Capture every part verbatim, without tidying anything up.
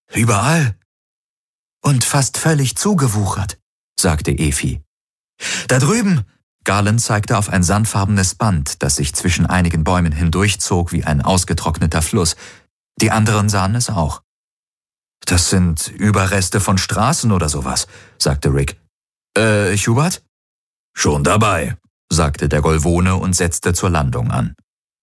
Überall. Und fast völlig zugewuchert, sagte Efi. Da drüben! Garland zeigte auf ein sandfarbenes Band, das sich zwischen einigen Bäumen hindurchzog wie ein ausgetrockneter Fluss. Die anderen sahen es auch. Das sind Überreste von Straßen oder sowas, sagte Rick. Äh, Hubert? Schon dabei, sagte der Golvone und setzte zur Landung an.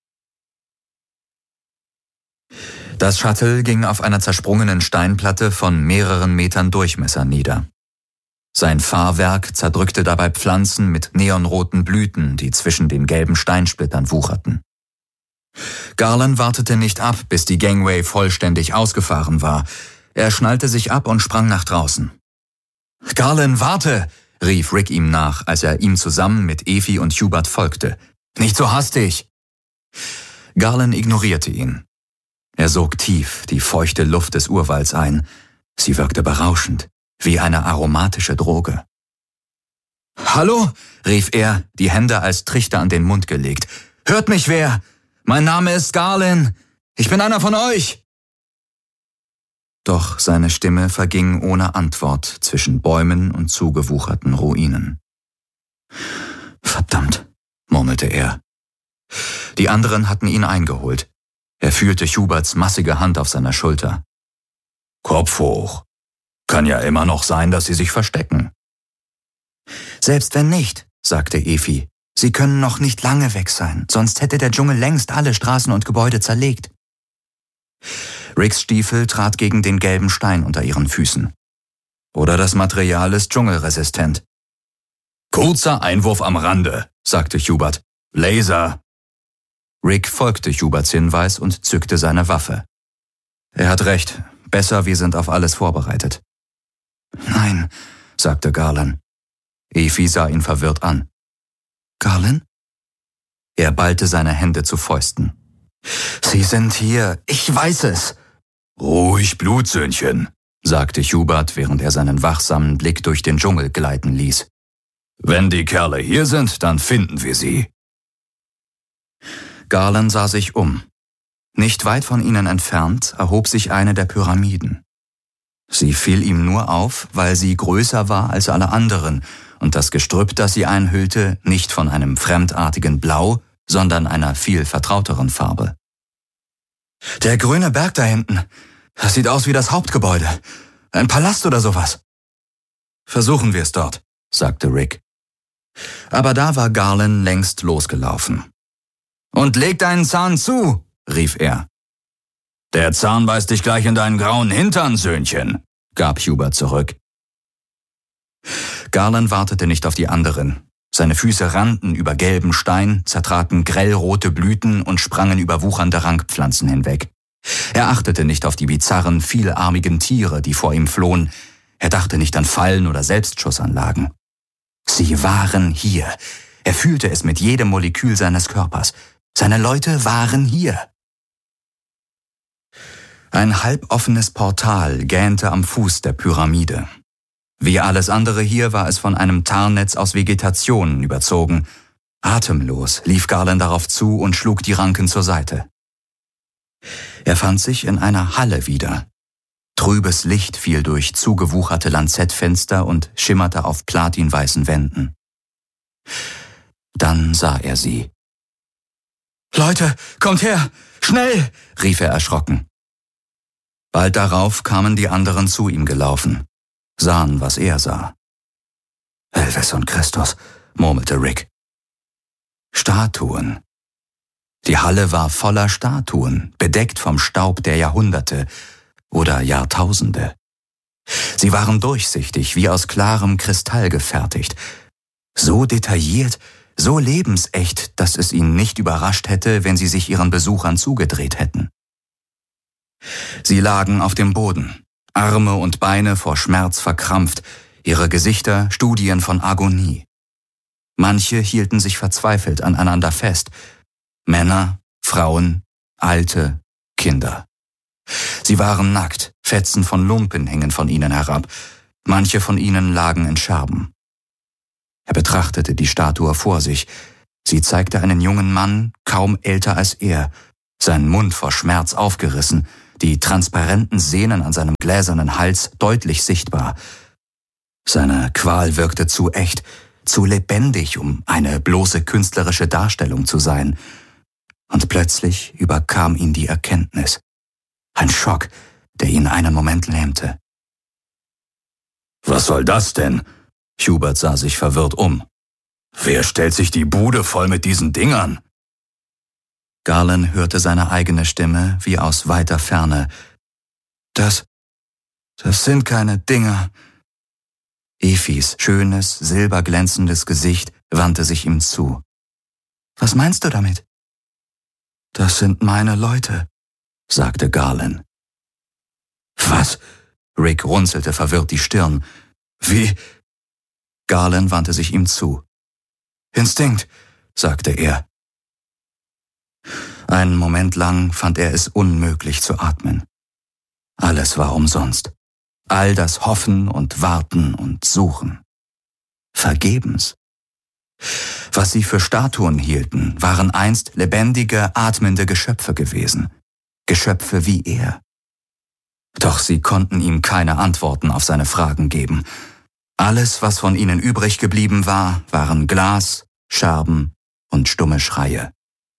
Das Shuttle ging auf einer zersprungenen Steinplatte von mehreren Metern Durchmesser nieder. Sein Fahrwerk zerdrückte dabei Pflanzen mit neonroten Blüten, die zwischen den gelben Steinsplittern wucherten. Garland wartete nicht ab, bis die Gangway vollständig ausgefahren war. Er schnallte sich ab und sprang nach draußen. »Garland, warte!« rief Rick ihm nach, als er ihm zusammen mit Efi und Hubert folgte. »Nicht so hastig!« Garland ignorierte ihn. Er sog tief die feuchte Luft des Urwalds ein. Sie wirkte berauschend, wie eine aromatische Droge. »Hallo?« rief er, die Hände als Trichter an den Mund gelegt. »Hört mich wer? Mein Name ist Garland. Ich bin einer von euch!« Doch seine Stimme verging ohne Antwort zwischen Bäumen und zugewucherten Ruinen. »Verdammt«, murmelte er. Die anderen hatten ihn eingeholt. Er fühlte Huberts massige Hand auf seiner Schulter. »Kopf hoch. Kann ja immer noch sein, dass sie sich verstecken.« »Selbst wenn nicht«, sagte Efi. »Sie können noch nicht lange weg sein, sonst hätte der Dschungel längst alle Straßen und Gebäude zerlegt.« Ricks Stiefel trat gegen den gelben Stein unter ihren Füßen. »Oder das Material ist dschungelresistent.« »Kurzer Einwurf am Rande«, sagte Hubert. »Laser!« Rick folgte Huberts Hinweis und zückte seine Waffe. »Er hat recht. Besser, wir sind auf alles vorbereitet.« »Nein«, sagte Garland. Efi sah ihn verwirrt an. »Garland?« Er ballte seine Hände zu Fäusten. »Sie sind hier. Ich weiß es.« »Ruhig, Blutsöhnchen«, sagte Hubert, während er seinen wachsamen Blick durch den Dschungel gleiten ließ. »Wenn die Kerle hier sind, dann finden wir sie.« Garland sah sich um. Nicht weit von ihnen entfernt erhob sich eine der Pyramiden. Sie fiel ihm nur auf, weil sie größer war als alle anderen und das Gestrüpp, das sie einhüllte, nicht von einem fremdartigen Blau, sondern einer viel vertrauteren Farbe. »Der grüne Berg da hinten, das sieht aus wie das Hauptgebäude. Ein Palast oder sowas.« »Versuchen wir es dort«, sagte Rick. Aber da war Garland längst losgelaufen. »Und leg deinen Zahn zu«, rief er. »Der Zahn beißt dich gleich in deinen grauen Hintern, Söhnchen«, gab Hubert zurück. Garland wartete nicht auf die anderen. Seine Füße rannten über gelben Stein, zertraten grellrote Blüten und sprangen über wuchernde Rankpflanzen hinweg. Er achtete nicht auf die bizarren, vielarmigen Tiere, die vor ihm flohen. Er dachte nicht an Fallen oder Selbstschussanlagen. Sie waren hier. Er fühlte es mit jedem Molekül seines Körpers. Seine Leute waren hier. Ein halboffenes Portal gähnte am Fuß der Pyramide. Wie alles andere hier war es von einem Tarnnetz aus Vegetation überzogen. Atemlos lief Garland darauf zu und schlug die Ranken zur Seite. Er fand sich in einer Halle wieder. Trübes Licht fiel durch zugewucherte Lanzettfenster und schimmerte auf platinweißen Wänden. Dann sah er sie. »Leute, kommt her! Schnell!« rief er erschrocken. Bald darauf kamen die anderen zu ihm gelaufen, sahen, was er sah. »Elvis und Christus«, murmelte Rick. Statuen. Die Halle war voller Statuen, bedeckt vom Staub der Jahrhunderte oder Jahrtausende. Sie waren durchsichtig, wie aus klarem Kristall gefertigt, so detailliert, so lebensecht, dass es ihn nicht überrascht hätte, wenn sie sich ihren Besuchern zugedreht hätten. Sie lagen auf dem Boden, Arme und Beine vor Schmerz verkrampft, ihre Gesichter Studien von Agonie. Manche hielten sich verzweifelt aneinander fest, Männer, Frauen, Alte, Kinder. Sie waren nackt, Fetzen von Lumpen hingen von ihnen herab, manche von ihnen lagen in Scherben. Er betrachtete die Statue vor sich. Sie zeigte einen jungen Mann, kaum älter als er, sein Mund vor Schmerz aufgerissen, die transparenten Sehnen an seinem gläsernen Hals deutlich sichtbar. Seine Qual wirkte zu echt, zu lebendig, um eine bloße künstlerische Darstellung zu sein. Und plötzlich überkam ihn die Erkenntnis. Ein Schock, der ihn einen Moment lähmte. »Was soll das denn?« Hubert sah sich verwirrt um. »Wer stellt sich die Bude voll mit diesen Dingern?« Garland hörte seine eigene Stimme wie aus weiter Ferne. »Das, das sind keine Dinger.« Efis schönes, silberglänzendes Gesicht wandte sich ihm zu. »Was meinst du damit?« »Das sind meine Leute«, sagte Garland. »Was?« Rick runzelte verwirrt die Stirn. »Wie?« Garland wandte sich ihm zu. »Instinkt«, sagte er. Einen Moment lang fand er es unmöglich zu atmen. Alles war umsonst. All das Hoffen und Warten und Suchen. Vergebens. Was sie für Statuen hielten, waren einst lebendige, atmende Geschöpfe gewesen. Geschöpfe wie er. Doch sie konnten ihm keine Antworten auf seine Fragen geben. Alles, was von ihnen übrig geblieben war, waren Glas, Scherben und stumme Schreie.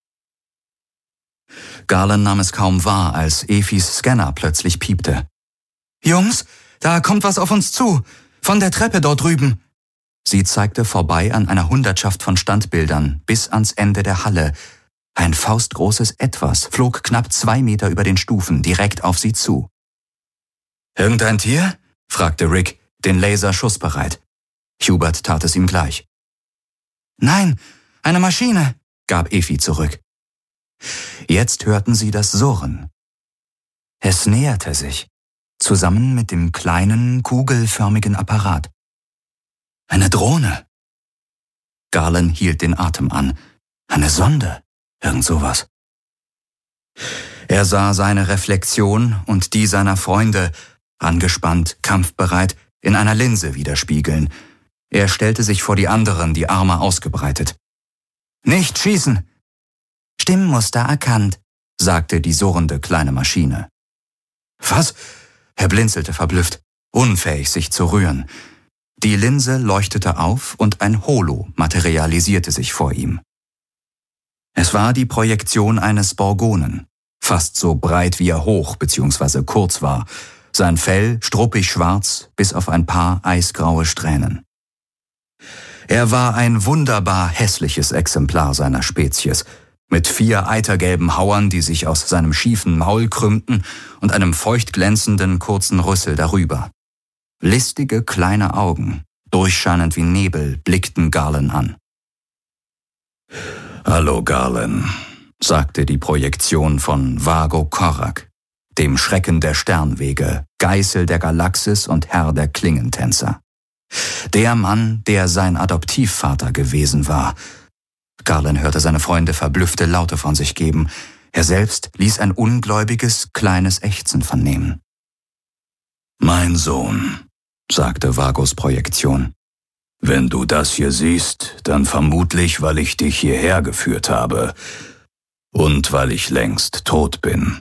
Garland nahm es kaum wahr, als Efis Scanner plötzlich piepte. »Jungs, da kommt was auf uns zu! Von der Treppe dort drüben!« Sie zeigte vorbei an einer Hundertschaft von Standbildern bis ans Ende der Halle. Ein faustgroßes Etwas flog knapp zwei Meter über den Stufen direkt auf sie zu. »Irgendein Tier?« fragte Rick, den Laser schussbereit. Hubert tat es ihm gleich. »Nein, eine Maschine«, gab Efi zurück. Jetzt hörten sie das Surren. Es näherte sich, zusammen mit dem kleinen, kugelförmigen Apparat. Eine Drohne. Garland hielt den Atem an. Eine Sonde, irgend sowas. Er sah seine Reflexion und die seiner Freunde, angespannt, kampfbereit, in einer Linse widerspiegeln. Er stellte sich vor die anderen, die Arme ausgebreitet. »Nicht schießen!« »Stimmmuster erkannt«, sagte die surrende kleine Maschine. »Was?« Er blinzelte verblüfft, unfähig sich zu rühren. Die Linse leuchtete auf und ein Holo materialisierte sich vor ihm. Es war die Projektion eines Borgonen, fast so breit wie er hoch bzw. kurz war, sein Fell struppig schwarz bis auf ein paar eisgraue Strähnen. Er war ein wunderbar hässliches Exemplar seiner Spezies, mit vier eitergelben Hauern, die sich aus seinem schiefen Maul krümmten und einem feucht glänzenden kurzen Rüssel darüber. Listige kleine Augen, durchscheinend wie Nebel, blickten Garland an. »Hallo Garland«, sagte die Projektion von Vago Korak, dem Schrecken der Sternwege, Geißel der Galaxis und Herr der Klingentänzer. Der Mann, der sein Adoptivvater gewesen war. Garland hörte seine Freunde verblüffte Laute von sich geben. Er selbst ließ ein ungläubiges, kleines Ächzen vernehmen. »Mein Sohn«, sagte Vagos Projektion, »wenn du das hier siehst, dann vermutlich, weil ich dich hierher geführt habe und weil ich längst tot bin.«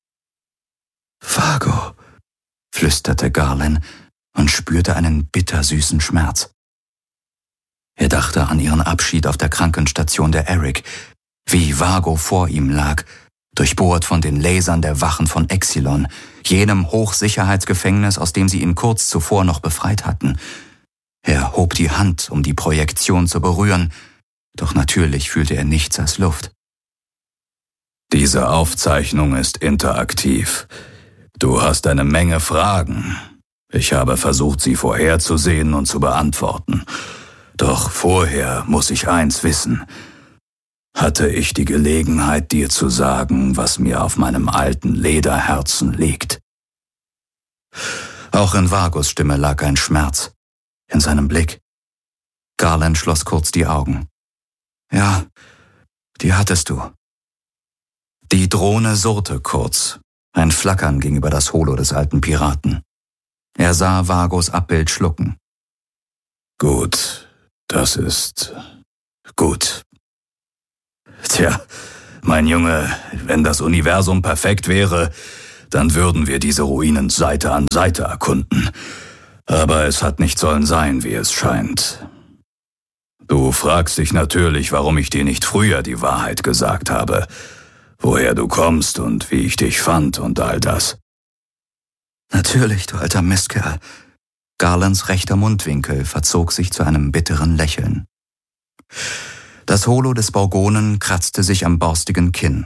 »Vago«, flüsterte Garland und spürte einen bittersüßen Schmerz. Er dachte an ihren Abschied auf der Krankenstation der Eric, wie Vago vor ihm lag, durchbohrt von den Lasern der Wachen von Exilon, jenem Hochsicherheitsgefängnis, aus dem sie ihn kurz zuvor noch befreit hatten. Er hob die Hand, um die Projektion zu berühren, doch natürlich fühlte er nichts als Luft. »Diese Aufzeichnung ist interaktiv. Du hast eine Menge Fragen. Ich habe versucht, sie vorherzusehen und zu beantworten. Doch vorher muss ich eins wissen. Hatte ich die Gelegenheit, dir zu sagen, was mir auf meinem alten Lederherzen liegt?« Auch in Vagos Stimme lag ein Schmerz, in seinem Blick. Garland schloss kurz die Augen. »Ja, die hattest du.« Die Drohne surrte kurz. Ein Flackern ging über das Holo des alten Piraten. Er sah Vagos Abbild schlucken. »Gut. Das ist gut. Tja, mein Junge, wenn das Universum perfekt wäre, dann würden wir diese Ruinen Seite an Seite erkunden. Aber es hat nicht sollen sein, wie es scheint. Du fragst dich natürlich, warum ich dir nicht früher die Wahrheit gesagt habe, woher du kommst und wie ich dich fand und all das. Natürlich, du alter Mistkerl. Garlands rechter Mundwinkel verzog sich zu einem bitteren Lächeln. Das Holo des Borgonen kratzte sich am borstigen Kinn.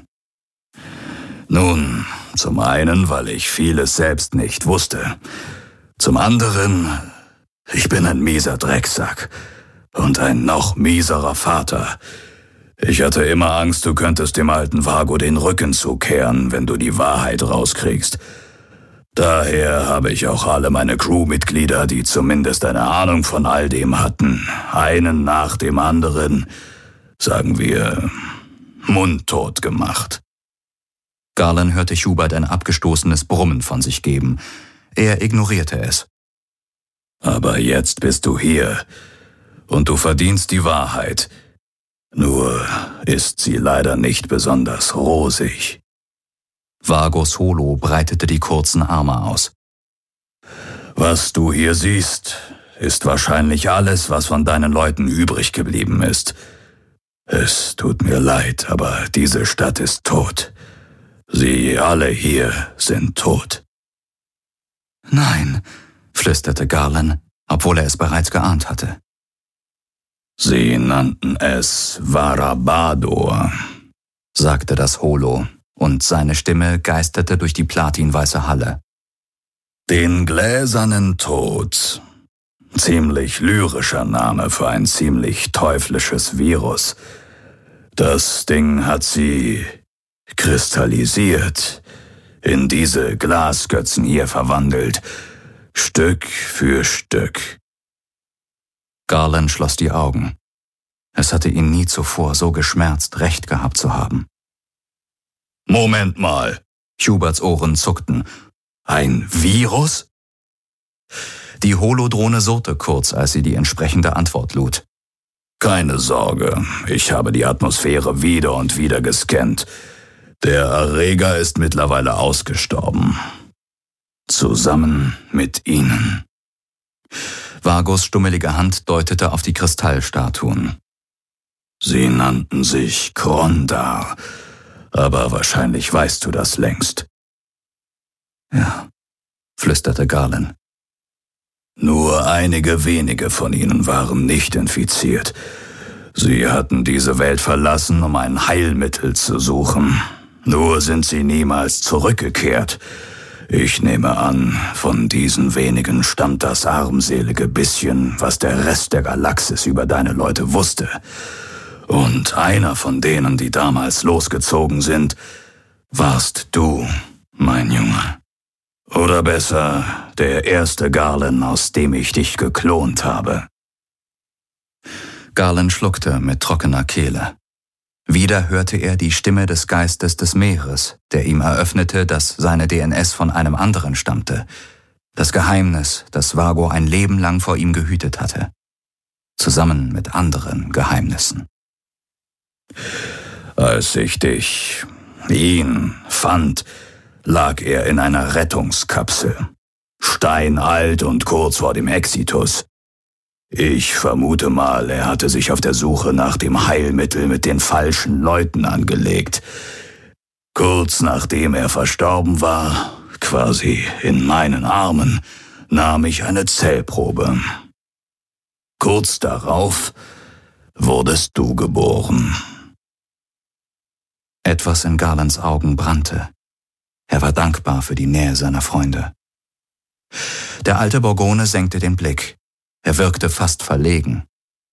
Nun, zum einen, weil ich vieles selbst nicht wusste. Zum anderen, ich bin ein mieser Drecksack und ein noch mieserer Vater. Ich hatte immer Angst, du könntest dem alten Vago den Rücken zukehren, wenn du die Wahrheit rauskriegst. Daher habe ich auch alle meine Crewmitglieder, die zumindest eine Ahnung von all dem hatten, einen nach dem anderen, sagen wir, mundtot gemacht. Garland hörte Hubert ein abgestoßenes Brummen von sich geben. Er ignorierte es. Aber jetzt bist du hier und du verdienst die Wahrheit. Nur ist sie leider nicht besonders rosig. Vagos Holo breitete die kurzen Arme aus. Was du hier siehst, ist wahrscheinlich alles, was von deinen Leuten übrig geblieben ist. Es tut mir leid, aber diese Stadt ist tot. Sie alle hier sind tot. Nein, flüsterte Garland, obwohl er es bereits geahnt hatte. Sie nannten es Varabador, sagte das Holo, und seine Stimme geisterte durch die platinweiße Halle. Den gläsernen Tod. Ziemlich lyrischer Name für ein ziemlich teuflisches Virus. Das Ding hat sie kristallisiert, in diese Glasgötzen hier verwandelt, Stück für Stück. Garland schloss die Augen. Es hatte ihn nie zuvor so geschmerzt, recht gehabt zu haben. Moment mal. Huberts Ohren zuckten. Ein Virus? Die Holodrohne surrte kurz, als sie die entsprechende Antwort lud. Keine Sorge, ich habe die Atmosphäre wieder und wieder gescannt. Der Erreger ist mittlerweile ausgestorben. Zusammen mit Ihnen. Vagos stummelige Hand deutete auf die Kristallstatuen. Sie nannten sich Krondar, aber wahrscheinlich weißt du das längst. Ja, flüsterte Garland. Nur einige wenige von ihnen waren nicht infiziert. Sie hatten diese Welt verlassen, um ein Heilmittel zu suchen. Nur sind sie niemals zurückgekehrt. Ich nehme an, von diesen wenigen stammt das armselige bisschen, was der Rest der Galaxis über deine Leute wusste. Und einer von denen, die damals losgezogen sind, warst du, mein Junge. Oder besser, der erste Garland, aus dem ich dich geklont habe. Garland schluckte mit trockener Kehle. Wieder hörte er die Stimme des Geistes des Meeres, der ihm eröffnete, dass seine D N S von einem anderen stammte. Das Geheimnis, das Vago ein Leben lang vor ihm gehütet hatte. Zusammen mit anderen Geheimnissen. Als ich dich, ihn, fand, lag er in einer Rettungskapsel. Steinalt und kurz vor dem Exitus. Ich vermute mal, er hatte sich auf der Suche nach dem Heilmittel mit den falschen Leuten angelegt. Kurz nachdem er verstorben war, quasi in meinen Armen, nahm ich eine Zellprobe. Kurz darauf wurdest du geboren. Etwas in Garlands Augen brannte. Er war dankbar für die Nähe seiner Freunde. Der alte Borgone senkte den Blick. Er wirkte fast verlegen.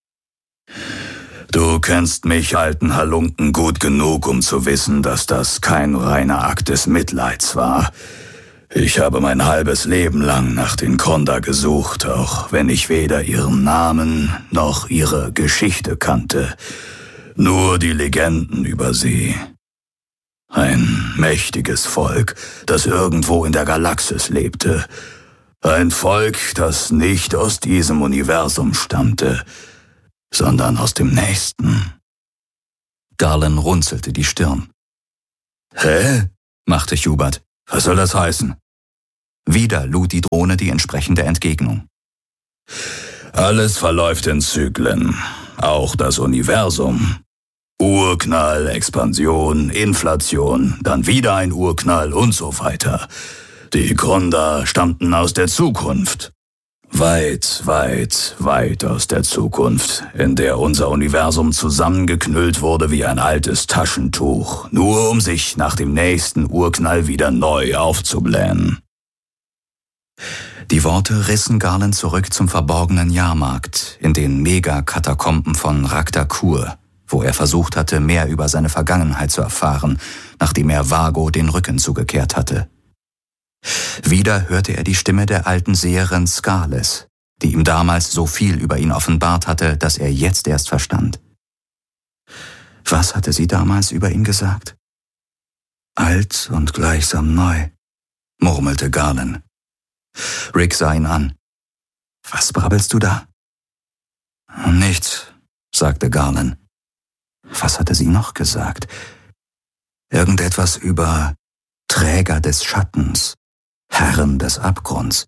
Du kennst mich, alten Halunken, gut genug, um zu wissen, dass das kein reiner Akt des Mitleids war. Ich habe mein halbes Leben lang nach den Krondar gesucht, auch wenn ich weder ihren Namen noch ihre Geschichte kannte. Nur die Legenden über sie. Ein mächtiges Volk, das irgendwo in der Galaxis lebte. Ein Volk, das nicht aus diesem Universum stammte, sondern aus dem nächsten. Garland runzelte die Stirn. Hä? Machte Hubert. Was soll das heißen? Wieder lud die Drohne die entsprechende Entgegnung. Alles verläuft in Zyklen, auch das Universum. Urknall, Expansion, Inflation, dann wieder ein Urknall und so weiter. Die Gründer stammten aus der Zukunft. Weit, weit, weit aus der Zukunft, in der unser Universum zusammengeknüllt wurde wie ein altes Taschentuch, nur um sich nach dem nächsten Urknall wieder neu aufzublähen. Die Worte rissen Garland zurück zum verborgenen Jahrmarkt in den Megakatakomben von Raktakur, wo er versucht hatte, mehr über seine Vergangenheit zu erfahren, nachdem er Vago den Rücken zugekehrt hatte. Wieder hörte er die Stimme der alten Seherin Skales, die ihm damals so viel über ihn offenbart hatte, dass er jetzt erst verstand. Was hatte sie damals über ihn gesagt? Alt und gleichsam neu, murmelte Garland. Rick sah ihn an. Was brabbelst du da? Nichts, sagte Garland. Was hatte sie noch gesagt? Irgendetwas über Träger des Schattens, Herren des Abgrunds.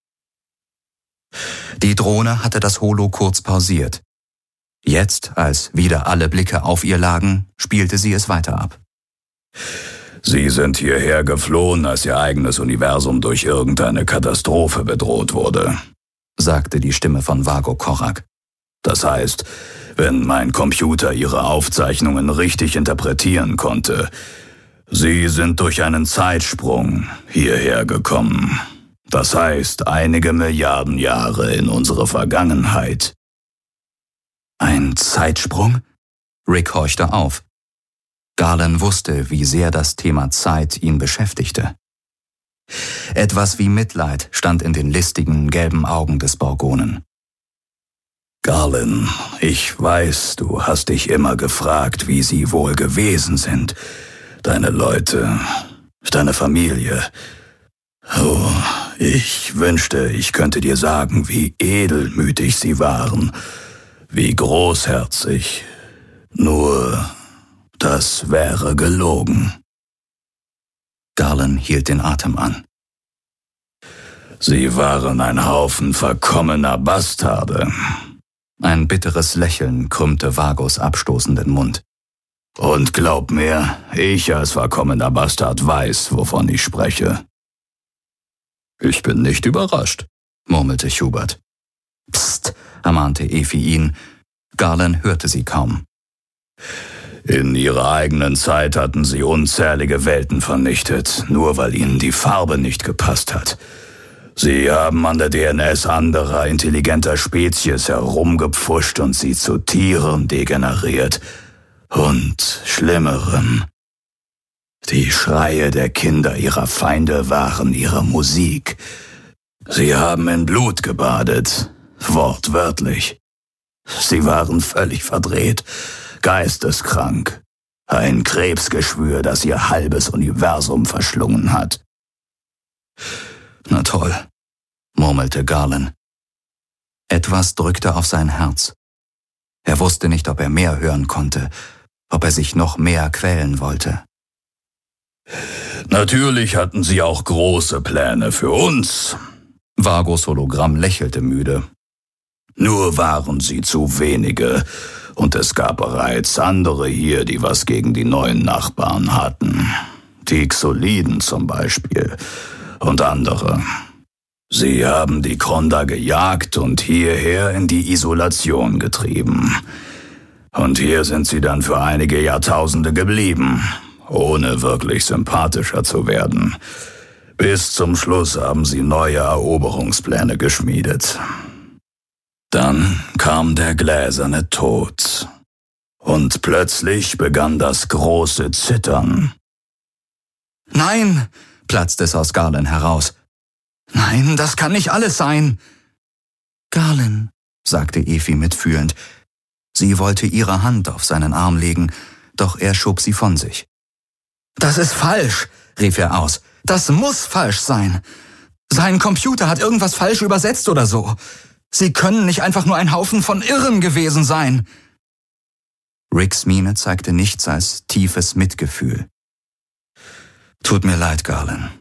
Die Drohne hatte das Holo kurz pausiert. Jetzt, als wieder alle Blicke auf ihr lagen, spielte sie es weiter ab. Sie sind hierher geflohen, als Ihr eigenes Universum durch irgendeine Katastrophe bedroht wurde, sagte die Stimme von Vago Korak. Das heißt, wenn mein Computer Ihre Aufzeichnungen richtig interpretieren konnte, Sie sind durch einen Zeitsprung hierher gekommen. Das heißt, einige Milliarden Jahre in unsere Vergangenheit. Ein Zeitsprung? Rick horchte auf. Garland wusste, wie sehr das Thema Zeit ihn beschäftigte. Etwas wie Mitleid stand in den listigen, gelben Augen des Borgonen. Garland, ich weiß, du hast dich immer gefragt, wie sie wohl gewesen sind. Deine Leute, deine Familie. Oh, ich wünschte, ich könnte dir sagen, wie edelmütig sie waren, wie großherzig. Nur, das wäre gelogen. Garland hielt den Atem an. Sie waren ein Haufen verkommener Bastarde. Ein bitteres Lächeln krümmte Vagos abstoßenden Mund. Und glaub mir, ich als verkommener Bastard weiß, wovon ich spreche. Ich bin nicht überrascht, murmelte Hubert. Psst, ermahnte Efi ihn. Garland hörte sie kaum. In ihrer eigenen Zeit hatten sie unzählige Welten vernichtet, nur weil ihnen die Farbe nicht gepasst hat. Sie haben an der D N S anderer, intelligenter Spezies herumgepfuscht und sie zu Tieren degeneriert. Und Schlimmerem. Die Schreie der Kinder ihrer Feinde waren ihre Musik. Sie haben in Blut gebadet, wortwörtlich. Sie waren völlig verdreht, geisteskrank. Ein Krebsgeschwür, das ihr halbes Universum verschlungen hat. Na toll, murmelte Garland. Etwas drückte auf sein Herz. Er wusste nicht, ob er mehr hören konnte, ob er sich noch mehr quälen wollte. Natürlich hatten sie auch große Pläne für uns. Vagos Hologramm lächelte müde. Nur waren sie zu wenige, und es gab bereits andere hier, die was gegen die neuen Nachbarn hatten. Die Xoliden zum Beispiel und andere. Sie haben die Kronda gejagt und hierher in die Isolation getrieben. Und hier sind sie dann für einige Jahrtausende geblieben, ohne wirklich sympathischer zu werden. Bis zum Schluss haben sie neue Eroberungspläne geschmiedet. Dann kam der gläserne Tod. Und plötzlich begann das große Zittern. Nein, platzte es aus Garland heraus. Nein, das kann nicht alles sein. Garland, sagte Efi mitfühlend. Sie wollte ihre Hand auf seinen Arm legen, doch er schob sie von sich. Das ist falsch, rief er aus. Das muss falsch sein. Sein Computer hat irgendwas falsch übersetzt oder so. Sie können nicht einfach nur ein Haufen von Irren gewesen sein. Ricks Miene zeigte nichts als tiefes Mitgefühl. Tut mir leid, Garland,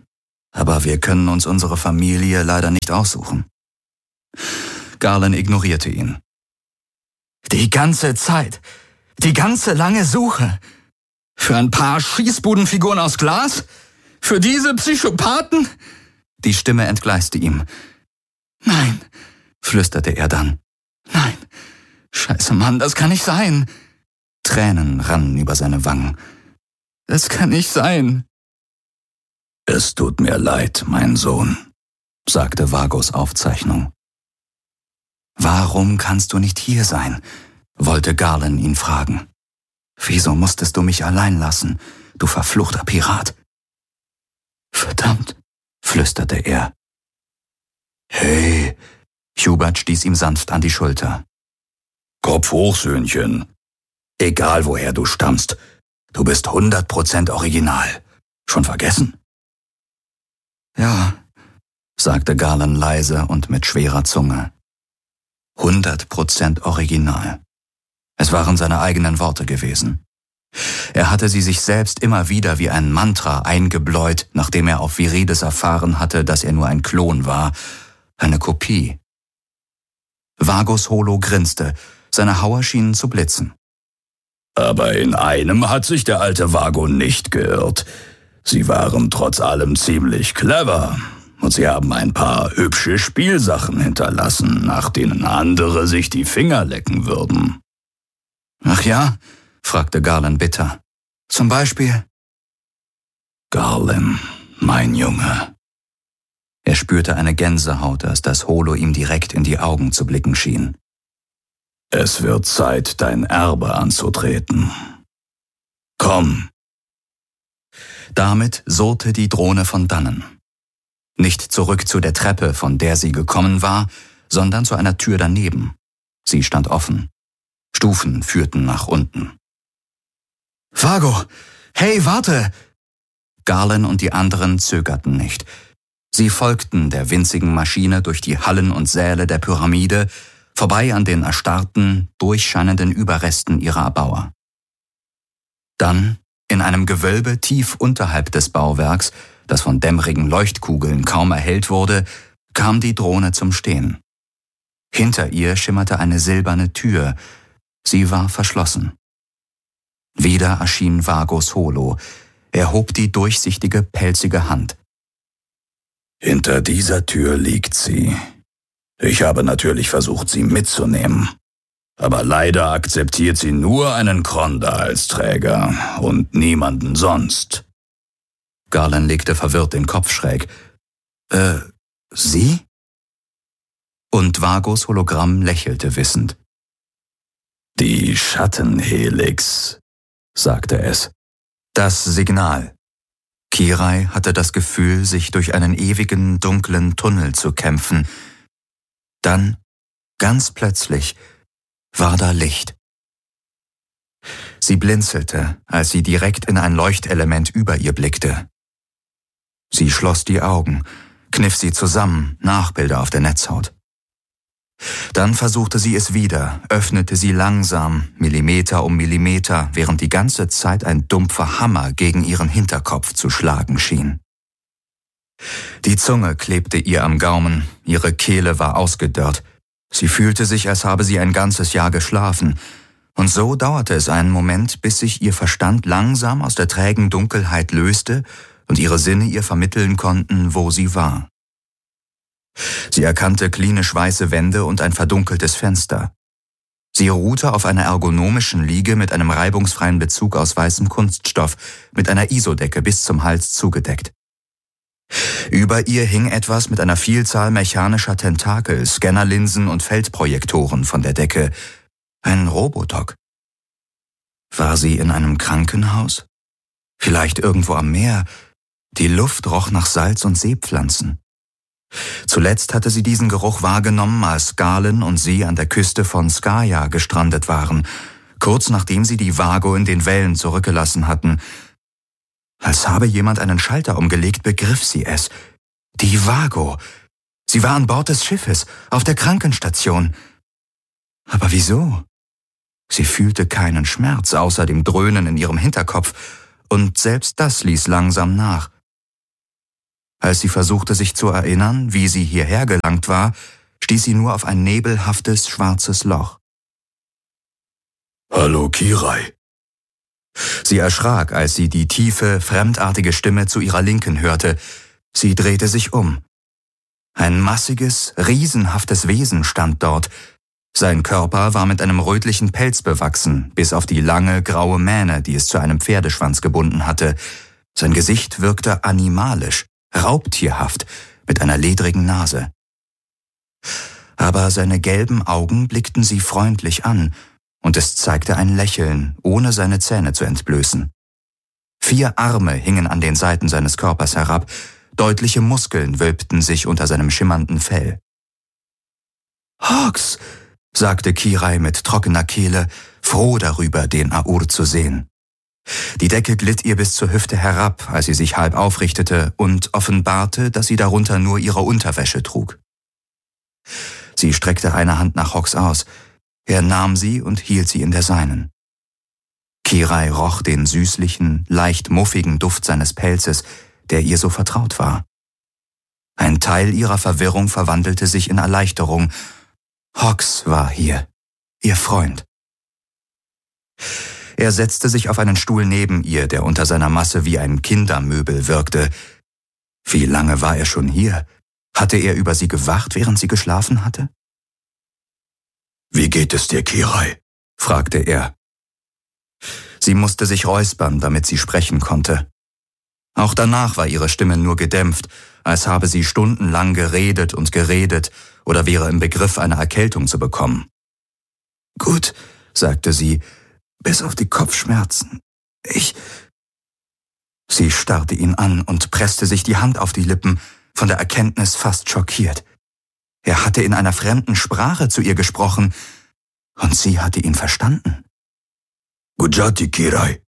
Aber wir können uns unsere Familie leider nicht aussuchen. Garland ignorierte ihn. Die ganze Zeit, die ganze lange Suche. Für ein paar Schießbudenfiguren aus Glas? Für diese Psychopathen? Die Stimme entgleiste ihm. Nein, flüsterte er dann. Nein, scheiße Mann, das kann nicht sein. Tränen rannen über seine Wangen. Das kann nicht sein. Es tut mir leid, mein Sohn, sagte Vagos Aufzeichnung. Warum kannst du nicht hier sein? Wollte Garland ihn fragen. Wieso musstest du mich allein lassen, du verfluchter Pirat? Verdammt, flüsterte er. Hey, Hubert stieß ihm sanft an die Schulter. Kopf hoch, Söhnchen. Egal woher du stammst, du bist hundert Prozent original. Schon vergessen? Ja, sagte Garland leise und mit schwerer Zunge. Hundert Prozent original. Es waren seine eigenen Worte gewesen. Er hatte sie sich selbst immer wieder wie ein Mantra eingebläut, nachdem er auf Viridis erfahren hatte, dass er nur ein Klon war, eine Kopie. Vagos Holo grinste, seine Hauer schienen zu blitzen. Aber in einem hat sich der alte Vago nicht geirrt. Sie waren trotz allem ziemlich clever. Und sie haben ein paar hübsche Spielsachen hinterlassen, nach denen andere sich die Finger lecken würden. Ach ja? Fragte Garland bitter. Zum Beispiel? Garland, mein Junge. Er spürte eine Gänsehaut, als das Holo ihm direkt in die Augen zu blicken schien. Es wird Zeit, dein Erbe anzutreten. Komm. Damit surrte die Drohne von dannen. Nicht zurück zu der Treppe, von der sie gekommen war, sondern zu einer Tür daneben. Sie stand offen. Stufen führten nach unten. Vago! Hey, warte! Garland und die anderen zögerten nicht. Sie folgten der winzigen Maschine durch die Hallen und Säle der Pyramide, vorbei an den erstarrten, durchscheinenden Überresten ihrer Erbauer. Dann, in einem Gewölbe tief unterhalb des Bauwerks, das von dämmerigen Leuchtkugeln kaum erhellt wurde, kam die Drohne zum Stehen. Hinter ihr schimmerte eine silberne Tür. Sie war verschlossen. Wieder erschien Vagos Holo. Er hob die durchsichtige, pelzige Hand. Hinter dieser Tür liegt sie. Ich habe natürlich versucht, sie mitzunehmen. Aber leider akzeptiert sie nur einen Kronda als Träger und niemanden sonst. Garland legte verwirrt den Kopf schräg. Äh, Sie? Und Vagos Hologramm lächelte wissend. Die Schattenhelix, sagte es. Das Signal. Kirai hatte das Gefühl, sich durch einen ewigen, dunklen Tunnel zu kämpfen. Dann, ganz plötzlich, war da Licht. Sie blinzelte, als sie direkt in ein Leuchtelement über ihr blickte. Sie schloss die Augen, kniff sie zusammen, Nachbilder auf der Netzhaut. Dann versuchte sie es wieder, öffnete sie langsam, Millimeter um Millimeter, während die ganze Zeit ein dumpfer Hammer gegen ihren Hinterkopf zu schlagen schien. Die Zunge klebte ihr am Gaumen, ihre Kehle war ausgedörrt. Sie fühlte sich, als habe sie ein ganzes Jahr geschlafen. Und so dauerte es einen Moment, bis sich ihr Verstand langsam aus der trägen Dunkelheit löste und ihre Sinne ihr vermitteln konnten, wo sie war. Sie erkannte klinisch weiße Wände und ein verdunkeltes Fenster. Sie ruhte auf einer ergonomischen Liege mit einem reibungsfreien Bezug aus weißem Kunststoff, mit einer Isodecke bis zum Hals zugedeckt. Über ihr hing etwas mit einer Vielzahl mechanischer Tentakel, Scannerlinsen und Feldprojektoren von der Decke. Ein Robodoc. War sie in einem Krankenhaus? Vielleicht irgendwo am Meer? Die Luft roch nach Salz und Seepflanzen. Zuletzt hatte sie diesen Geruch wahrgenommen, als Garland und sie an der Küste von Skaya gestrandet waren, kurz nachdem sie die Vago in den Wellen zurückgelassen hatten. Als habe jemand einen Schalter umgelegt, begriff sie es. Die Vago. Sie war an Bord des Schiffes, auf der Krankenstation. Aber wieso? Sie fühlte keinen Schmerz, außer dem Dröhnen in ihrem Hinterkopf, und selbst das ließ langsam nach. Als sie versuchte, sich zu erinnern, wie sie hierher gelangt war, stieß sie nur auf ein nebelhaftes, schwarzes Loch. »Hallo, Kirai.« Sie erschrak, als sie die tiefe, fremdartige Stimme zu ihrer Linken hörte. Sie drehte sich um. Ein massiges, riesenhaftes Wesen stand dort. Sein Körper war mit einem rötlichen Pelz bewachsen, bis auf die lange, graue Mähne, die es zu einem Pferdeschwanz gebunden hatte. Sein Gesicht wirkte animalisch, raubtierhaft, mit einer ledrigen Nase. Aber seine gelben Augen blickten sie freundlich an, und es zeigte ein Lächeln, ohne seine Zähne zu entblößen. Vier Arme hingen an den Seiten seines Körpers herab, deutliche Muskeln wölbten sich unter seinem schimmernden Fell. »Hawks«, sagte Kirai mit trockener Kehle, froh darüber, den Aur zu sehen. Die Decke glitt ihr bis zur Hüfte herab, als sie sich halb aufrichtete und offenbarte, dass sie darunter nur ihre Unterwäsche trug. Sie streckte eine Hand nach Hawks aus. Er nahm sie und hielt sie in der seinen. Kirai roch den süßlichen, leicht muffigen Duft seines Pelzes, der ihr so vertraut war. Ein Teil ihrer Verwirrung verwandelte sich in Erleichterung. Hawks war hier, ihr Freund. Er setzte sich auf einen Stuhl neben ihr, der unter seiner Masse wie ein Kindermöbel wirkte. Wie lange war er schon hier? Hatte er über sie gewacht, während sie geschlafen hatte? »Wie geht es dir, Kirai?« fragte er. Sie musste sich räuspern, damit sie sprechen konnte. Auch danach war ihre Stimme nur gedämpft, als habe sie stundenlang geredet und geredet oder wäre im Begriff, eine Erkältung zu bekommen. »Gut«, sagte sie, »bis auf die Kopfschmerzen. Ich...« Sie starrte ihn an und presste sich die Hand auf die Lippen, von der Erkenntnis fast schockiert. Er hatte in einer fremden Sprache zu ihr gesprochen, und sie hatte ihn verstanden. »Gujati, Kirai.«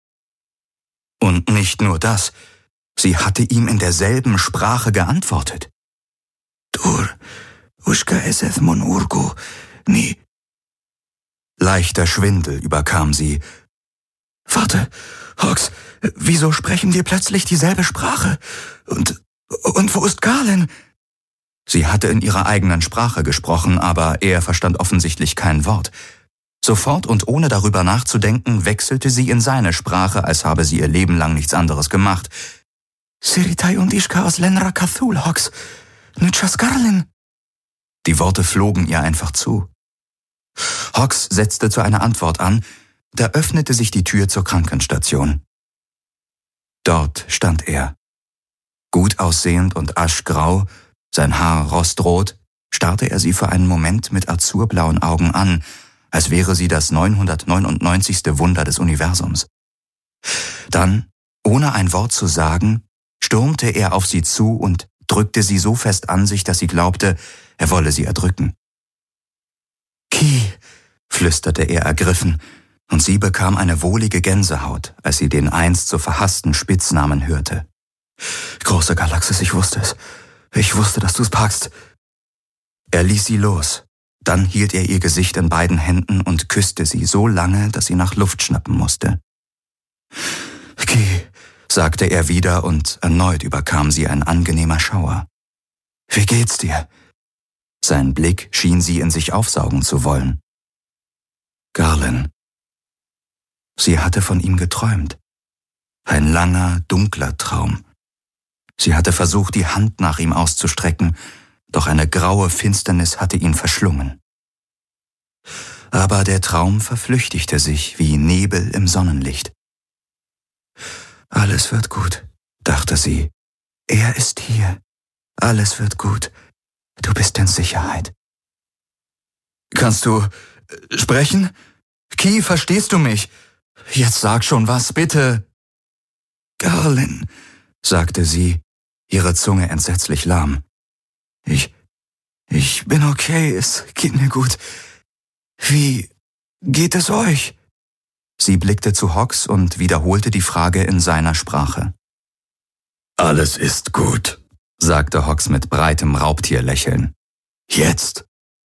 Und nicht nur das, sie hatte ihm in derselben Sprache geantwortet. »Dur, ushka eseth mon urgu, ni...« Leichter Schwindel überkam sie. »Warte, Hawks, wieso sprechen wir plötzlich dieselbe Sprache? Und, und wo ist Galen?« Sie hatte in ihrer eigenen Sprache gesprochen, aber er verstand offensichtlich kein Wort. Sofort und ohne darüber nachzudenken, wechselte sie in seine Sprache, als habe sie ihr Leben lang nichts anderes gemacht. »Siritai und Ishka aus Lenra Kathul, Hawks. Nutschas Garlin.« Die Worte flogen ihr einfach zu. Hawks setzte zu einer Antwort an, da öffnete sich die Tür zur Krankenstation. Dort stand er. Gut aussehend und aschgrau, sein Haar rostrot, starrte er sie für einen Moment mit azurblauen Augen an, als wäre sie das neunhundertneunundneunzigste Wunder des Universums. Dann, ohne ein Wort zu sagen, stürmte er auf sie zu und drückte sie so fest an sich, dass sie glaubte, er wolle sie erdrücken. »Ki«, flüsterte er ergriffen, und sie bekam eine wohlige Gänsehaut, als sie den einst so verhassten Spitznamen hörte. »Große Galaxis, ich wusste es. Ich wusste, dass du es packst.« Er ließ sie los. Dann hielt er ihr Gesicht in beiden Händen und küsste sie so lange, dass sie nach Luft schnappen musste. »Ki«, sagte er wieder, und erneut überkam sie ein angenehmer Schauer. »Wie geht's dir?« Sein Blick schien sie in sich aufsaugen zu wollen. »Garlin.« Sie hatte von ihm geträumt. Ein langer, dunkler Traum. Sie hatte versucht, die Hand nach ihm auszustrecken, doch eine graue Finsternis hatte ihn verschlungen. Aber der Traum verflüchtigte sich wie Nebel im Sonnenlicht. »Alles wird gut«, dachte sie. »Er ist hier. Alles wird gut. Du bist in Sicherheit.« »Kannst du sprechen? Ki, verstehst du mich? Jetzt sag schon was, bitte.« »Garlin«, sagte sie, ihre Zunge entsetzlich lahm. Ich, ich bin okay, es geht mir gut. Wie geht es euch?« Sie blickte zu Hawks und wiederholte die Frage in seiner Sprache. »Alles ist gut«, sagte Hawks mit breitem Raubtierlächeln. »Jetzt?«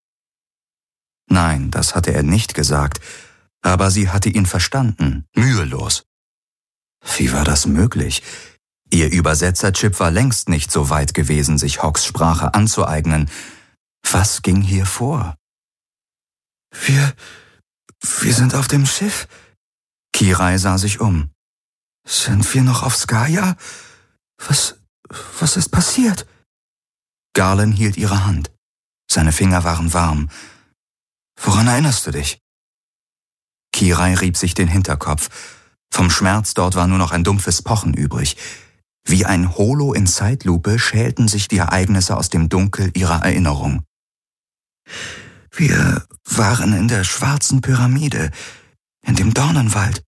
Nein, das hatte er nicht gesagt, aber sie hatte ihn verstanden, mühelos. Wie war das möglich? Ihr Übersetzerchip war längst nicht so weit gewesen, sich Hawks Sprache anzueignen. Was ging hier vor? Wir, wir sind auf dem Schiff. Kirai sah sich um. Sind wir noch auf Skaya? Was, was ist passiert? Garland hielt ihre Hand. Seine Finger waren warm. Woran erinnerst du dich? Kirai rieb sich den Hinterkopf. Vom Schmerz dort war nur noch ein dumpfes Pochen übrig. Wie ein Holo in Zeitlupe schälten sich die Ereignisse aus dem Dunkel ihrer Erinnerung. Wir waren in der schwarzen Pyramide, in dem Dornenwald.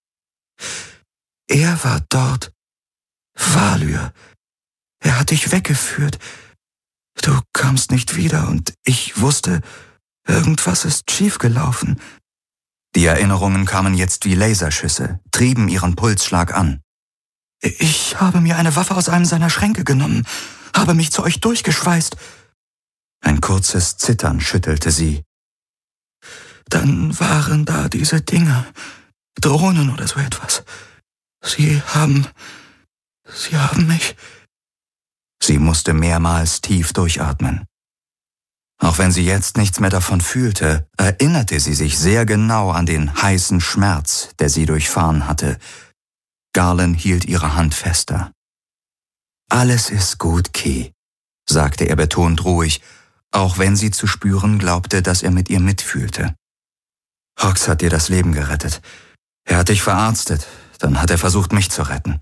Er war dort. Valyr. Er hat dich weggeführt. Du kamst nicht wieder und ich wusste, irgendwas ist schiefgelaufen. Die Erinnerungen kamen jetzt wie Laserschüsse, trieben ihren Pulsschlag an. Ich habe mir eine Waffe aus einem seiner Schränke genommen, habe mich zu euch durchgeschweißt. Ein kurzes Zittern schüttelte sie. Dann waren da diese Dinger, Drohnen oder so etwas. Sie haben, sie haben mich... Sie musste mehrmals tief durchatmen. Auch wenn sie jetzt nichts mehr davon fühlte, erinnerte sie sich sehr genau an den heißen Schmerz, der sie durchfahren hatte. Garland hielt ihre Hand fester. »Alles ist gut, Key«, sagte er betont ruhig, auch wenn sie zu spüren glaubte, dass er mit ihr mitfühlte. »Hawks hat dir das Leben gerettet. Er hat dich verarztet, dann hat er versucht, mich zu retten.«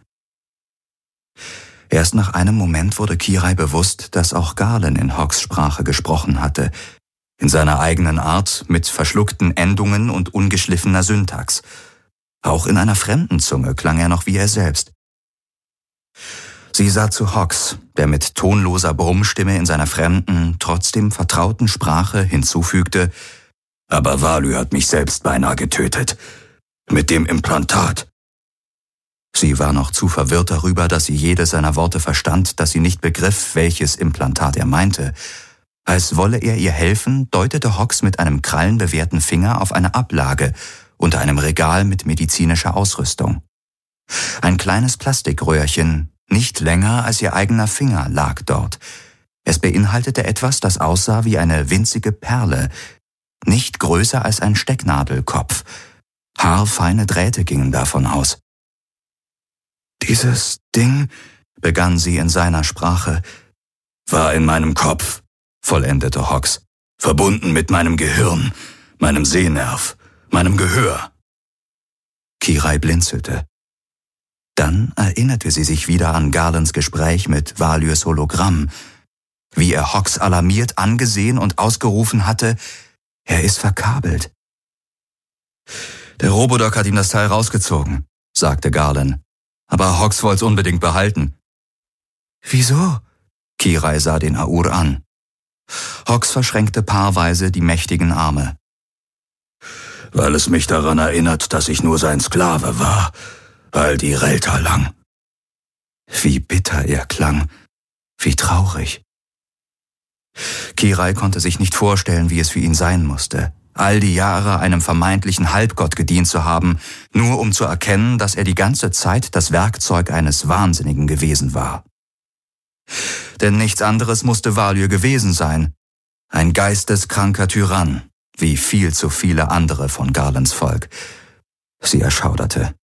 Erst nach einem Moment wurde Kirai bewusst, dass auch Garland in Hawks Sprache gesprochen hatte, in seiner eigenen Art mit verschluckten Endungen und ungeschliffener Syntax. Auch in einer fremden Zunge klang er noch wie er selbst. Sie sah zu Hawks, der mit tonloser Brummstimme in seiner fremden, trotzdem vertrauten Sprache hinzufügte, »Aber Valyr hat mich selbst beinahe getötet. Mit dem Implantat.« Sie war noch zu verwirrt darüber, dass sie jedes seiner Worte verstand, dass sie nicht begriff, welches Implantat er meinte. Als wolle er ihr helfen, deutete Hawks mit einem krallenbewehrten Finger auf eine Ablage unter einem Regal mit medizinischer Ausrüstung. Ein kleines Plastikröhrchen, nicht länger als ihr eigener Finger, lag dort. Es beinhaltete etwas, das aussah wie eine winzige Perle, nicht größer als ein Stecknadelkopf. Haarfeine Drähte gingen davon aus. »Dieses Ding«, begann sie in seiner Sprache, »war in meinem Kopf«, vollendete Hawks, »verbunden mit meinem Gehirn, meinem Sehnerv, meinem Gehör.« Kirai blinzelte. Dann erinnerte sie sich wieder an Garlands Gespräch mit Valyrs Hologramm, wie er Hawks alarmiert angesehen und ausgerufen hatte, er ist verkabelt. »Der Robodoc hat ihm das Teil rausgezogen«, sagte Garland. »Aber Hawks wollte es unbedingt behalten.« »Wieso?« Kirai sah den Aur an. Hawks verschränkte paarweise die mächtigen Arme. »Weil es mich daran erinnert, dass ich nur sein Sklave war, all die Relta lang.« Wie bitter er klang, wie traurig. Kirai konnte sich nicht vorstellen, wie es für ihn sein musste, all die Jahre einem vermeintlichen Halbgott gedient zu haben, nur um zu erkennen, dass er die ganze Zeit das Werkzeug eines Wahnsinnigen gewesen war. Denn nichts anderes musste Valyr gewesen sein, ein geisteskranker Tyrann, wie viel zu viele andere von Garlands Volk. Sie erschauderte.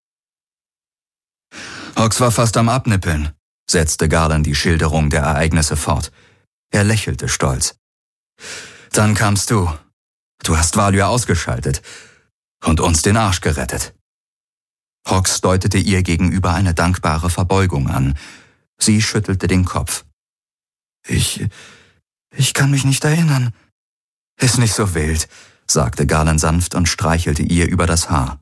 »Hawks war fast am Abnippeln«, setzte Garland die Schilderung der Ereignisse fort. Er lächelte stolz. »Dann kamst du. Du hast Valyr ausgeschaltet und uns den Arsch gerettet.« Hawks deutete ihr gegenüber eine dankbare Verbeugung an. Sie schüttelte den Kopf. Ich, ich kann mich nicht erinnern.« »Ist nicht so wild«, sagte Garland sanft und streichelte ihr über das Haar.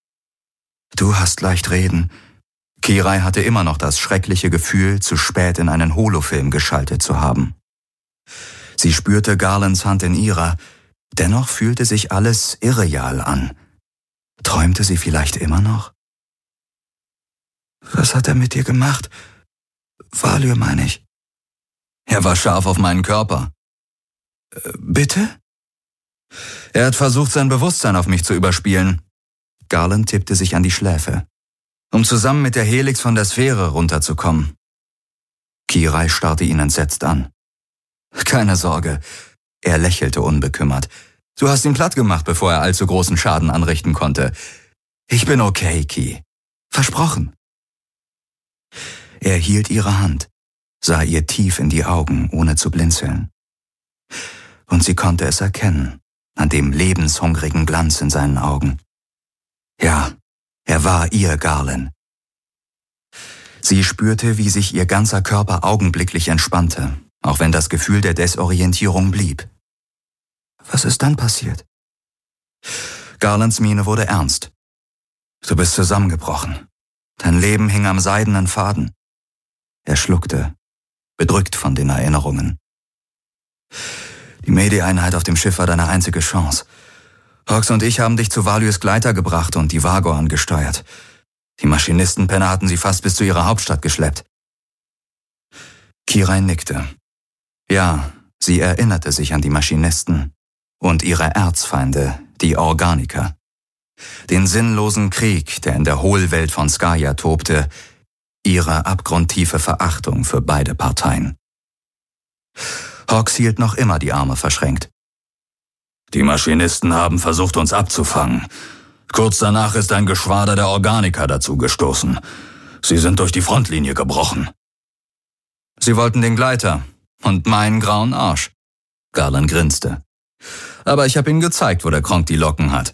»Du hast leicht reden.« Kirai hatte immer noch das schreckliche Gefühl, zu spät in einen Holofilm geschaltet zu haben. Sie spürte Garlands Hand in ihrer, dennoch fühlte sich alles irreal an. Träumte sie vielleicht immer noch? »Was hat er mit dir gemacht? Valyr, meine ich.« »Er war scharf auf meinen Körper.« Äh, »Bitte?« »Er hat versucht, sein Bewusstsein auf mich zu überspielen.« Garland tippte sich an die Schläfe. Um zusammen mit der Helix von der Sphäre runterzukommen. Kirai starrte ihn entsetzt an. Keine Sorge, er lächelte unbekümmert. Du hast ihn platt gemacht, bevor er allzu großen Schaden anrichten konnte. Ich bin okay, Ki. Versprochen. Er hielt ihre Hand, sah ihr tief in die Augen, ohne zu blinzeln. Und sie konnte es erkennen, an dem lebenshungrigen Glanz in seinen Augen. Ja, er war ihr Garland. Sie spürte, wie sich ihr ganzer Körper augenblicklich entspannte, auch wenn das Gefühl der Desorientierung blieb. Was ist dann passiert? Garlands Miene wurde ernst. Du bist zusammengebrochen. Dein Leben hing am seidenen Faden. Er schluckte, bedrückt von den Erinnerungen. Die Media-Einheit auf dem Schiff war deine einzige Chance. Hawks und ich haben dich zu Values Gleiter gebracht und die Vago angesteuert. Die Maschinistenpenner hatten sie fast bis zu ihrer Hauptstadt geschleppt. Kirai nickte. Ja, sie erinnerte sich an die Maschinisten und ihre Erzfeinde, die Organiker. Den sinnlosen Krieg, der in der Hohlwelt von Skaya tobte, ihre abgrundtiefe Verachtung für beide Parteien. Hawks hielt noch immer die Arme verschränkt. Die Maschinisten haben versucht, uns abzufangen. Kurz danach ist ein Geschwader der Organiker dazugestoßen. Sie sind durch die Frontlinie gebrochen. Sie wollten den Gleiter und meinen grauen Arsch. Garland grinste. Aber ich habe ihnen gezeigt, wo der Kronk die Locken hat.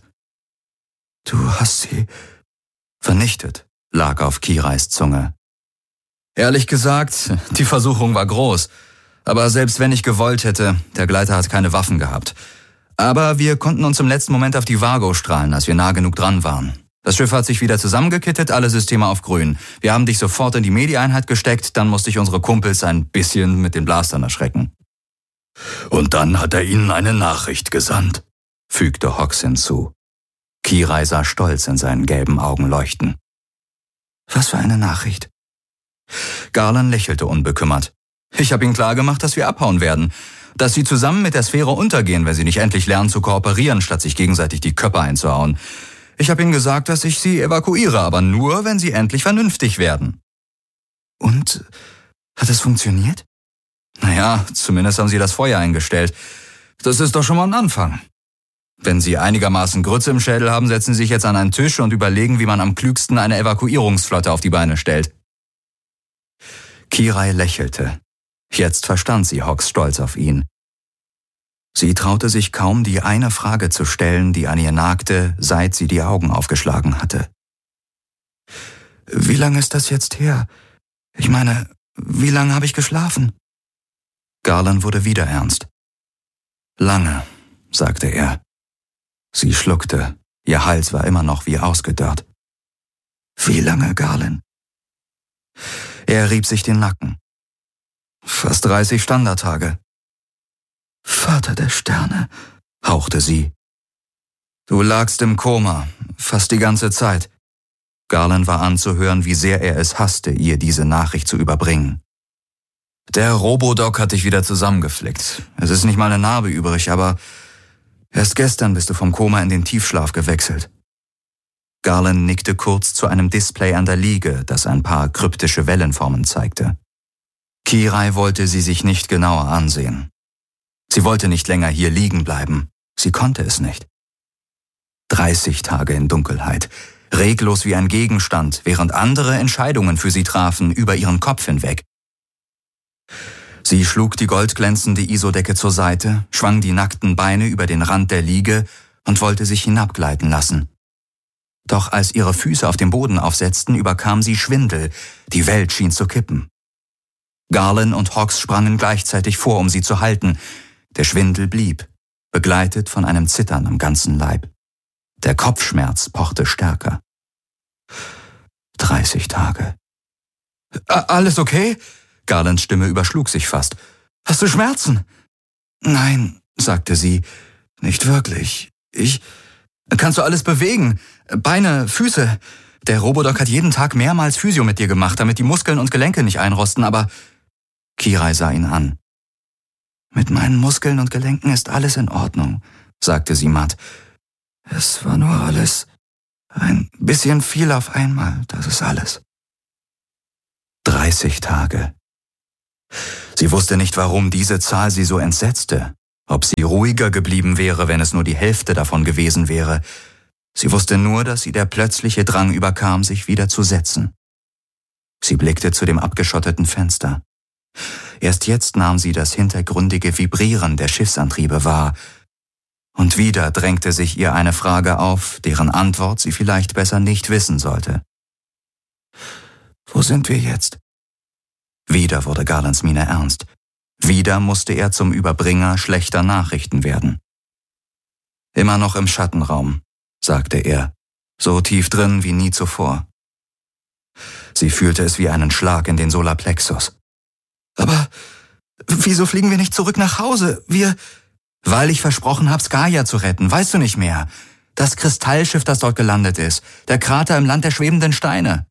Du hast sie vernichtet, lag auf Kirais Zunge. Ehrlich gesagt, die Versuchung war groß. Aber selbst wenn ich gewollt hätte, der Gleiter hat keine Waffen gehabt. Aber wir konnten uns im letzten Moment auf die Vago strahlen, als wir nah genug dran waren. Das Schiff hat sich wieder zusammengekittet, alle Systeme auf grün. Wir haben dich sofort in die Media-Einheit gesteckt, dann musste ich unsere Kumpels ein bisschen mit den Blastern erschrecken. Und dann hat er ihnen eine Nachricht gesandt, fügte Hawks hinzu. Kirai sah stolz in seinen gelben Augen leuchten. Was für eine Nachricht? Garland lächelte unbekümmert. Ich habe ihnen klargemacht, dass wir abhauen werden. Dass sie zusammen mit der Sphäre untergehen, wenn sie nicht endlich lernen zu kooperieren, statt sich gegenseitig die Köpfe einzuhauen. Ich habe ihnen gesagt, dass ich sie evakuiere, aber nur, wenn sie endlich vernünftig werden. Und hat es funktioniert? Naja, zumindest haben sie das Feuer eingestellt. Das ist doch schon mal ein Anfang. Wenn sie einigermaßen Grütze im Schädel haben, setzen sie sich jetzt an einen Tisch und überlegen, wie man am klügsten eine Evakuierungsflotte auf die Beine stellt. Kirai lächelte. Jetzt verstand sie Hawks Stolz auf ihn. Sie traute sich kaum, die eine Frage zu stellen, die an ihr nagte, seit sie die Augen aufgeschlagen hatte. Wie lange ist das jetzt her? Ich meine, wie lange habe ich geschlafen? Garland wurde wieder ernst. Lange, sagte er. Sie schluckte, ihr Hals war immer noch wie ausgedörrt. Wie lange, Garland? Er rieb sich den Nacken. Fast dreißig Standardtage. Vater der Sterne, hauchte sie. Du lagst im Koma, fast die ganze Zeit. Garland war anzuhören, wie sehr er es hasste, ihr diese Nachricht zu überbringen. Der Robodoc hat dich wieder zusammengeflickt. Es ist nicht mal eine Narbe übrig, aber erst gestern bist du vom Koma in den Tiefschlaf gewechselt. Garland nickte kurz zu einem Display an der Liege, das ein paar kryptische Wellenformen zeigte. Kirai wollte sie sich nicht genauer ansehen. Sie wollte nicht länger hier liegen bleiben. Sie konnte es nicht. Dreißig Tage in Dunkelheit, reglos wie ein Gegenstand, während andere Entscheidungen für sie trafen über ihren Kopf hinweg. Sie schlug die goldglänzende Isodecke zur Seite, schwang die nackten Beine über den Rand der Liege und wollte sich hinabgleiten lassen. Doch als ihre Füße auf dem Boden aufsetzten, überkam sie Schwindel. Die Welt schien zu kippen. Garland und Hawks sprangen gleichzeitig vor, um sie zu halten. Der Schwindel blieb, begleitet von einem Zittern am ganzen Leib. Der Kopfschmerz pochte stärker. Dreißig Tage. Alles okay? Garlands Stimme überschlug sich fast. Hast du Schmerzen? Nein, sagte sie, nicht wirklich. Ich... Kannst du alles bewegen? Beine, Füße. Der Robodoc hat jeden Tag mehrmals Physio mit dir gemacht, damit die Muskeln und Gelenke nicht einrosten, aber... Kirai sah ihn an. Mit meinen Muskeln und Gelenken ist alles in Ordnung, sagte sie matt. Es war nur alles, Ein bisschen viel auf einmal, das ist alles. Dreißig Tage. Sie wusste nicht, warum diese Zahl sie so entsetzte, ob sie ruhiger geblieben wäre, wenn es nur die Hälfte davon gewesen wäre. Sie wusste nur, dass sie der plötzliche Drang überkam, sich wieder zu setzen. Sie blickte zu dem abgeschotteten Fenster. Erst jetzt nahm sie das hintergründige Vibrieren der Schiffsantriebe wahr. Und wieder drängte sich ihr eine Frage auf, deren Antwort sie vielleicht besser nicht wissen sollte. Wo sind wir jetzt? Wieder wurde Garlands Miene ernst. Wieder musste er zum Überbringer schlechter Nachrichten werden. Immer noch im Schattenraum, sagte er, so tief drin wie nie zuvor. Sie fühlte es wie einen Schlag in den Solarplexus. Aber wieso fliegen wir nicht zurück nach Hause? Wir... Weil ich versprochen habe, Skaja zu retten, weißt du nicht mehr? Das Kristallschiff, das dort gelandet ist, der Krater im Land der schwebenden Steine.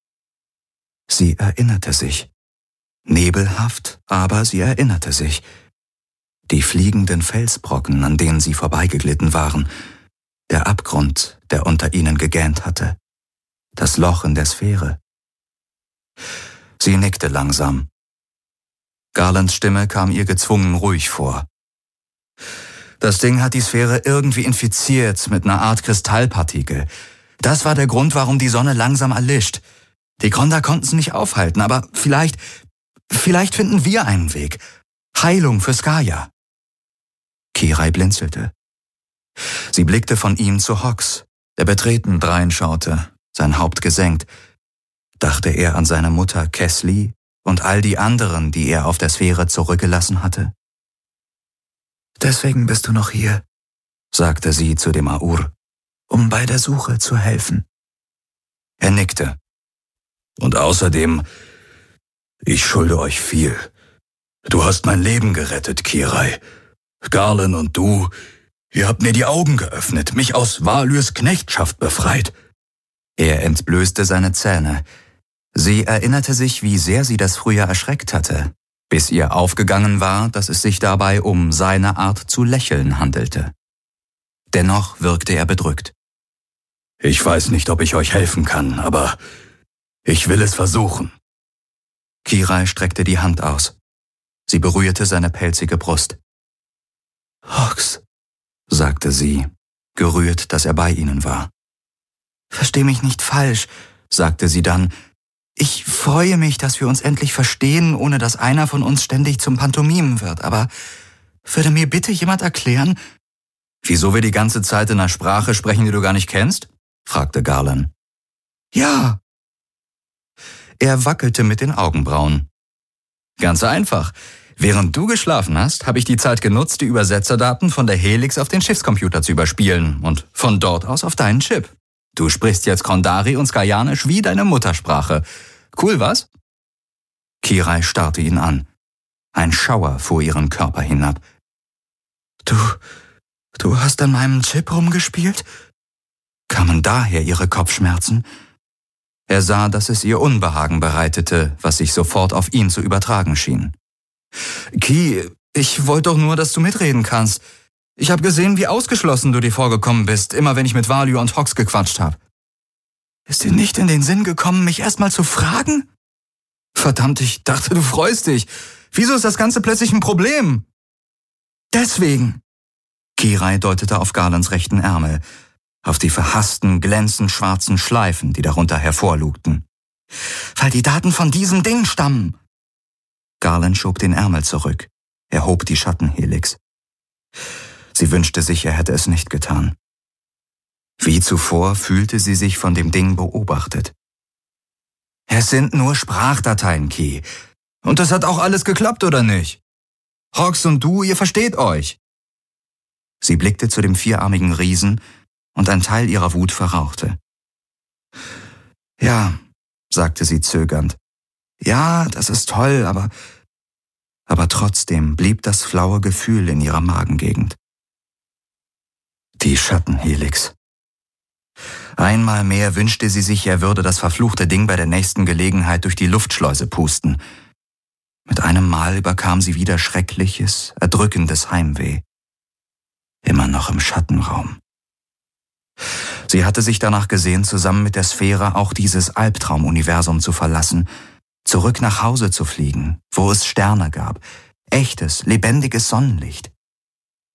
Sie erinnerte sich. Nebelhaft, aber sie erinnerte sich. Die fliegenden Felsbrocken, an denen sie vorbeigeglitten waren, der Abgrund, der unter ihnen gegähnt hatte, das Loch in der Sphäre. Sie nickte langsam. Garlands Stimme kam ihr gezwungen ruhig vor. Das Ding hat die Sphäre irgendwie infiziert mit einer Art Kristallpartikel. Das war der Grund, warum die Sonne langsam erlischt. Die Kronda konnten es nicht aufhalten, aber vielleicht, vielleicht finden wir einen Weg. Heilung für Skaja. Kirai blinzelte. Sie blickte von ihm zu Hox, der betreten dreinschaute, sein Haupt gesenkt. Dachte er an seine Mutter Kesli und all die anderen, die er auf der Sphäre zurückgelassen hatte? Deswegen bist du noch hier, sagte sie zu dem Aur, um bei der Suche zu helfen. Er nickte. Und außerdem, ich schulde euch viel. Du hast mein Leben gerettet, Kirai. Garland und du, ihr habt mir die Augen geöffnet, mich aus Valyrs Knechtschaft befreit. Er entblößte seine Zähne. Sie erinnerte sich, wie sehr sie das früher erschreckt hatte, bis ihr aufgegangen war, dass es sich dabei um seine Art zu lächeln handelte. Dennoch wirkte er bedrückt. Ich weiß nicht, ob ich euch helfen kann, aber ich will es versuchen. Kirai streckte die Hand aus. Sie berührte seine pelzige Brust. Hox, sagte sie, gerührt, dass er bei ihnen war. Versteh mich nicht falsch, sagte sie dann. Ich freue mich, dass wir uns endlich verstehen, ohne dass einer von uns ständig zum Pantomimen wird, aber würde mir bitte jemand erklären, wieso wir die ganze Zeit in einer Sprache sprechen, die du gar nicht kennst? Fragte Garland. Ja. Er wackelte mit den Augenbrauen. Ganz einfach. Während du geschlafen hast, habe ich die Zeit genutzt, die Übersetzerdaten von der Helix auf den Schiffscomputer zu überspielen und von dort aus auf deinen Chip. Du sprichst jetzt Kondari und Skajanisch wie deine Muttersprache. Cool, was? Kirai starrte ihn an. Ein Schauer fuhr ihren Körper hinab. Du, du hast an meinem Chip rumgespielt? Kamen daher ihre Kopfschmerzen? Er sah, dass es ihr Unbehagen bereitete, was sich sofort auf ihn zu übertragen schien. Ki, ich wollte doch nur, dass du mitreden kannst. Ich habe gesehen, wie ausgeschlossen du dir vorgekommen bist, immer wenn ich mit Valyr und Hox gequatscht habe. Ist dir nicht in den Sinn gekommen, mich erstmal zu fragen? Verdammt, ich dachte, du freust dich. Wieso ist das Ganze plötzlich ein Problem? Deswegen. Kirai deutete auf Garlands rechten Ärmel, auf die verhassten, glänzend schwarzen Schleifen, die darunter hervorlugten. Weil die Daten von diesem Ding stammen. Garland schob den Ärmel zurück. Er hob die Schattenhelix. Sie wünschte sich, er hätte es nicht getan. Wie zuvor fühlte sie sich von dem Ding beobachtet. Es sind nur Sprachdateien, Ki. Und das hat auch alles geklappt, oder nicht? Hox und du, ihr versteht euch. Sie blickte zu dem vierarmigen Riesen und ein Teil ihrer Wut verrauchte. Ja, sagte sie zögernd. Ja, das ist toll, aber... Aber trotzdem blieb das flaue Gefühl in ihrer Magengegend. Die Schattenhelix. Einmal mehr wünschte sie sich, er würde das verfluchte Ding bei der nächsten Gelegenheit durch die Luftschleuse pusten. Mit einem Mal überkam sie wieder schreckliches, erdrückendes Heimweh. Immer noch im Schattenraum. Sie hatte sich danach gesehen, zusammen mit der Sphäre auch dieses Albtraumuniversum zu verlassen, zurück nach Hause zu fliegen, wo es Sterne gab, echtes, lebendiges Sonnenlicht.